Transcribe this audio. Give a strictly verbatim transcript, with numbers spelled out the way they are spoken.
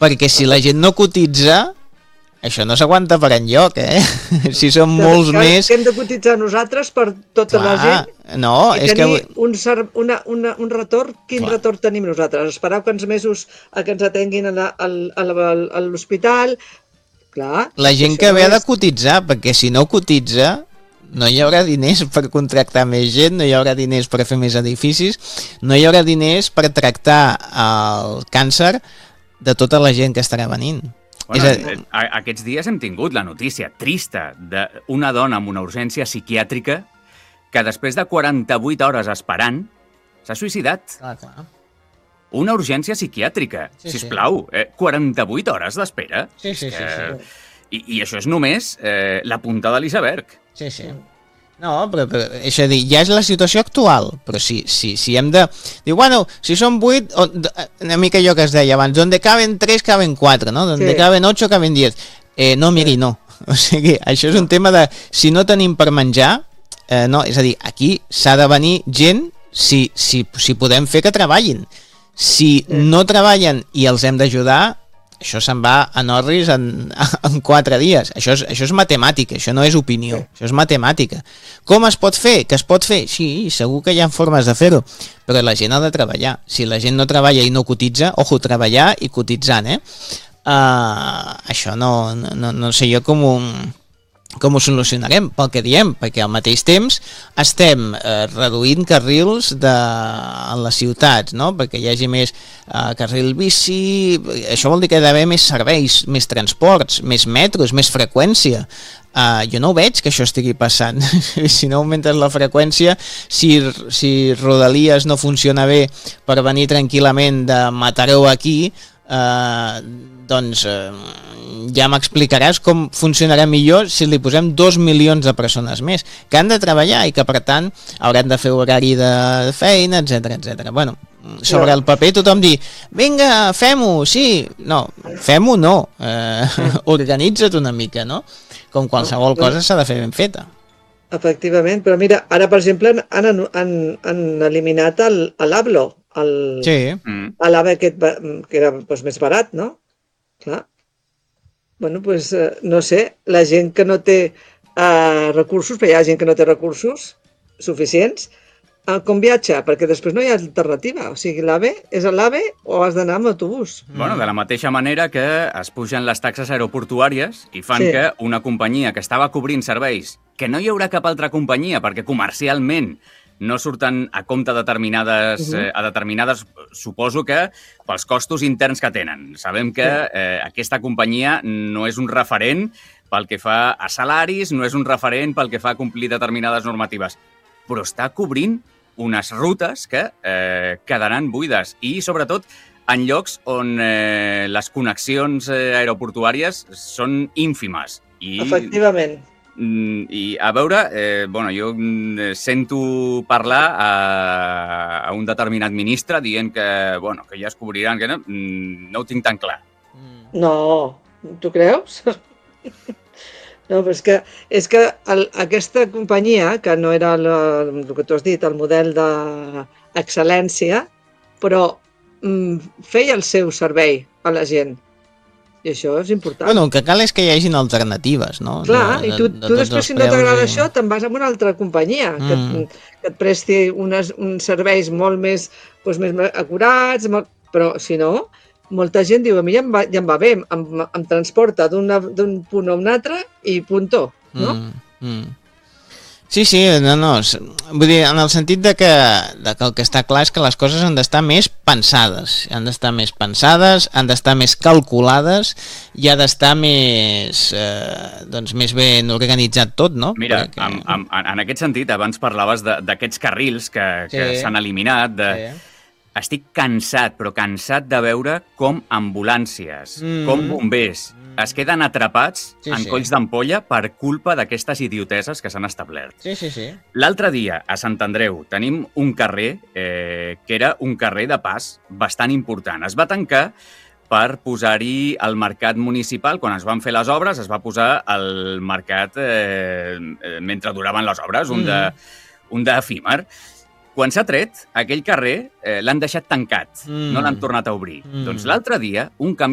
perquè si la gent no cotitza, això no s'aguanta per enlloc, eh? Si són molts que, més... Que hem de cotitzar nosaltres per tota Clar, la gent no, i és tenir que... un, una, una, un retorn. Quin Clar. retorn tenim nosaltres? Esperar quants mesos a que ens atenguin a l'hospital? Clar. La gent que ve ha de cotitzar, perquè si no cotitza no hi haurà diners per contractar més gent, no hi haurà diners per fer més edificis, no hi haurà diners per tractar el càncer de tota la gent que estarà venint. Bueno, a... Aquests dies hem tingut la notícia trista d'una dona amb una urgència psiquiàtrica que després de quaranta-vuit hores esperant s'ha suïcidat. Clar, clar. Una urgència psiquiàtrica, sí, sisplau. Sí. Eh, quaranta-vuit hores d'espera. Sí, sí, sí. Que... sí. I, I això és només eh, la punta de l'iceberg. Sí, sí. No, però, però és a dir, ja és la situació actual, però si, si, si hem de... Diu, bueno, si són vuit, o, una mica allò que es deia abans, donde caben tres, caben quatre, no? Donde sí. caben ocho, caben diez. Eh, no, miri, no. O sigui, això és un tema de... Si no tenim per menjar, eh, no, és a dir, aquí s'ha de venir gent si, si, si podem fer que treballin. Si no treballen i els hem d'ajudar, això se'n va a Norris en, en quatre dies. Això és, això és matemàtica, això no és opinió, això és matemàtica. Com es pot fer? Que es pot fer? Sí, segur que hi ha formes de fer-ho, però la gent ha de treballar. Si la gent no treballa i no cotitza, ojo, treballar i cotitzant, eh? Uh, això no, no, no sé jo com ho, com ho solucionarem, pel que diem, perquè al mateix temps estem eh, reduint carrils de, en les ciutats, no? Perquè hi hagi més eh, carril bici, això vol dir que hi ha d'haver més serveis, més transports, més metros, més freqüència. Uh, jo no ho veig que això estigui passant. Si no augmentes la freqüència, si, si Rodalies no funciona bé per venir tranquil·lament de Mataró aquí, uh, doncs uh, ja m'explicaràs com funcionarà millor si li posem dos milions de persones més, que han de treballar i que per tant hauran de fer horari de feina, etcètera, etcètera. Bueno, sobre el paper tothom dir, vinga, fem-ho, sí, no, fem-ho no, uh, organitza't una mica, no? Com qualsevol cosa s'ha de fer ben feta. Efectivament, però mira, ara per exemple han, han, han eliminat l'Hablo, el, sí. l'AVE aquest que era doncs, més barat, no? Clar. Bueno, doncs, eh, no sé, la gent que no té eh, recursos, però hi ha gent que no té recursos suficients, eh, com viatja? Perquè després no hi ha alternativa. O sigui, l'AVE és l'AVE o has d'anar amb autobús. Bueno, de la mateixa manera que es pugen les taxes aeroportuàries i fan sí. que una companyia que estava cobrint serveis, que no hi haurà cap altra companyia perquè comercialment no surten a compte determinades, uh-huh. eh, a determinades, suposo que pels costos interns que tenen. Sabem que eh, aquesta companyia no és un referent pel que fa a salaris, no és un referent pel que fa a complir determinades normatives, però està cobrint unes rutes que eh, quedaran buides i, sobretot, en llocs on eh, les connexions eh, aeroportuàries són ínfimes. I... Efectivament. I a veure, eh, bueno, jo sento parlar a, a un determinat ministre dient que, bueno, que ja es cobriran, que no, no ho tinc tan clar. No, tu creus? No, però és que, és que el, aquesta companyia, que no era el, el que tu has dit, el model d'excel·lència, però mm, feia el seu servei a la gent. I això és important. Bueno, el que cal és que hi hagin alternatives, no? Clar, de, de, i tu, tu després, si no t'agrada i... això, te'n vas a una altra companyia mm. que, et, que et presti unes, uns serveis molt més, doncs, més acurats, molt... però si no, molta gent diu, a mi ja em va, ja em va bé, em, em transporta d'un punt a un altre i punto, no? Mm, mm. Sí, sí, no, no, vull dir, en el sentit de que, de que el que està clar és que les coses han d'estar més pensades, han d'estar més pensades, han d'estar més calculades i ha d'estar més, eh, doncs, més ben organitzat tot, no? Mira, Perquè... en, en, en aquest sentit, abans parlaves d'aquests carrils que, sí. que s'han eliminat, de... Sí. Estic cansat, però cansat de veure com ambulàncies, mm. com bombers, mm. es queden atrapats sí, en sí. colls d'ampolla per culpa d'aquestes idioteses que s'han establert. Sí, sí, sí. L'altre dia, a Sant Andreu, tenim un carrer eh, que era un carrer de pas bastant important. Es va tancar per posar-hi el mercat municipal. Quan es van fer les obres, es va posar el mercat eh, mentre duraven les obres, un de, un d'efímer. Quan s'ha tret, aquell carrer eh, l'han deixat tancat, mm. no l'han tornat a obrir. Mm. Doncs l'altre dia, un camió